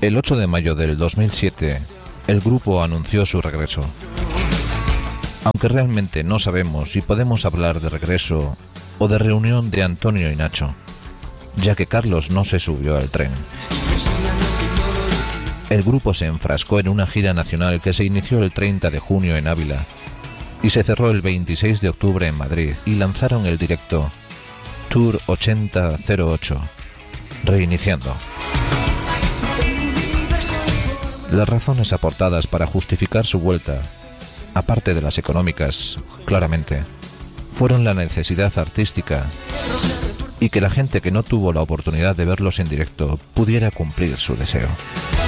El 8 de mayo del 2007, el grupo anunció su regreso. Aunque realmente no sabemos si podemos hablar de regreso o de reunión de Antonio y Nacho, ya que Carlos no se subió al tren. El grupo se enfrascó en una gira nacional que se inició el 30 de junio en Ávila y se cerró el 26 de octubre en Madrid, y lanzaron el directo Tour 8008, reiniciando. Las razones aportadas para justificar su vuelta, aparte de las económicas, claramente, fueron la necesidad artística y que la gente que no tuvo la oportunidad de verlos en directo pudiera cumplir su deseo.